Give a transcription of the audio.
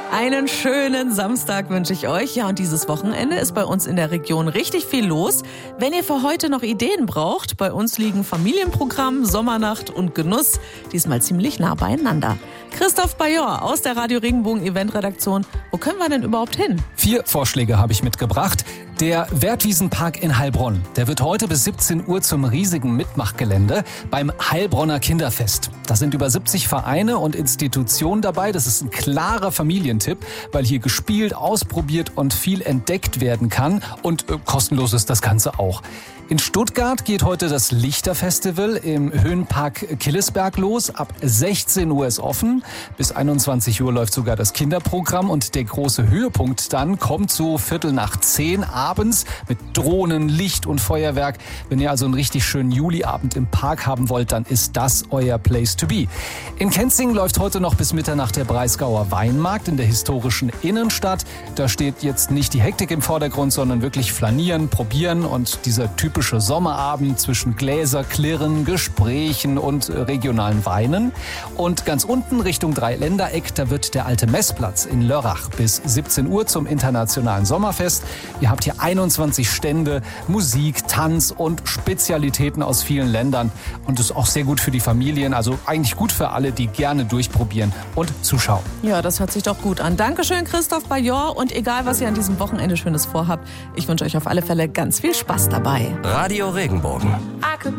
Einen schönen Samstag wünsche ich euch. Ja, und dieses Wochenende ist bei uns in der Region richtig viel los. Wenn ihr für heute noch Ideen braucht, bei uns liegen Familienprogramm, Sommernacht und Genuss diesmal ziemlich nah beieinander. Christoph Bajor aus der Radio Regenbogen Eventredaktion. Wo können wir denn überhaupt hin? 4 Vorschläge habe ich mitgebracht. Der Wertwiesenpark in Heilbronn, der wird heute bis 17 Uhr zum riesigen Mitmachgelände beim Heilbronner Kinderfest. Da sind über 70 Vereine und Institutionen dabei. Das ist ein klarer Familientipp, weil hier gespielt, ausprobiert und viel entdeckt werden kann. Und kostenlos ist das Ganze auch. In Stuttgart geht heute das Lichterfestival im Höhenpark Killesberg los. Ab 16 Uhr ist offen. Bis 21 Uhr läuft sogar das Kinderprogramm. Und der große Höhepunkt dann kommt so 9:15 abends mit Drohnen, Licht und Feuerwerk. Wenn ihr also einen richtig schönen Juliabend im Park haben wollt, dann ist das euer Place to be. In Kenzing läuft heute noch bis Mitternacht der Breisgauer Weinmarkt in der historischen Innenstadt. Da steht jetzt nicht die Hektik im Vordergrund, sondern wirklich flanieren, probieren und dieser typische Sommerabend zwischen Gläserklirren, Gesprächen und regionalen Weinen. Und ganz unten Richtung Dreiländereck, da wird der alte Messplatz in Lörrach bis 17 Uhr zum internationalen Sommerfest. Ihr habt hier 21 Stände, Musik, Tanz und Spezialitäten aus vielen Ländern. Und ist auch sehr gut für die Familien, also eigentlich gut für alle, die gerne durchprobieren und zuschauen. Ja, das hört sich doch gut an. Dankeschön, Christoph Bajor. Und egal, was ihr an diesem Wochenende Schönes vorhabt, ich wünsche euch auf alle Fälle ganz viel Spaß dabei. Radio Regenbogen.